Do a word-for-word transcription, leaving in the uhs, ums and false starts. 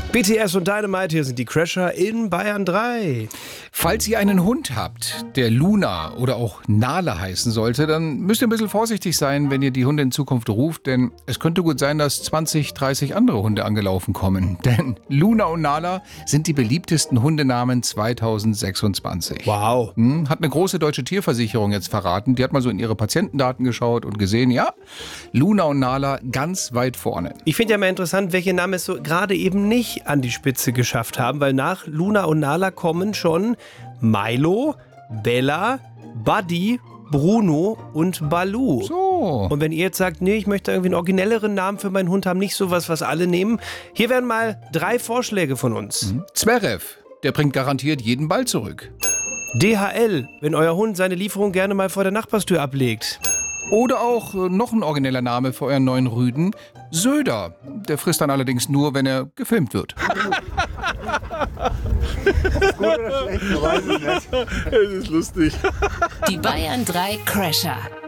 B T S und Dynamite, hier sind die Crasher in Bayern drei. Falls ihr einen Hund habt, der Luna oder auch Nala heißen sollte, dann müsst ihr ein bisschen vorsichtig sein, wenn ihr die Hunde in Zukunft ruft, denn es könnte gut sein, dass zwanzig, dreißig andere Hunde angelaufen kommen. Denn Luna und Nala sind die beliebtesten Hundenamen zweitausendsechsundzwanzig. Wow. Hm, hat eine große deutsche Tierversicherung jetzt verraten. Die hat mal so in ihre Patientendaten geschaut und gesehen, ja, Luna und Nala ganz weit vorne. Ich finde ja mal interessant, welche Namen es so gerade eben nicht an die Spitze geschafft haben, weil nach Luna und Nala kommen schon Milo, Bella, Buddy, Bruno und Baloo. So. Und wenn ihr jetzt sagt, nee, ich möchte irgendwie einen originelleren Namen für meinen Hund haben, nicht sowas, was alle nehmen, hier werden mal drei Vorschläge von uns. Mhm. Zverev, der bringt garantiert jeden Ball zurück. D H L, wenn euer Hund seine Lieferung gerne mal vor der Nachbarstür ablegt. Oder auch äh, noch ein origineller Name für euren neuen Rüden, Söder. Der frisst dann allerdings nur, wenn er gefilmt wird. Gut oder schlecht, weiß ich nicht. Das ist lustig. Die Bayern drei Crasher.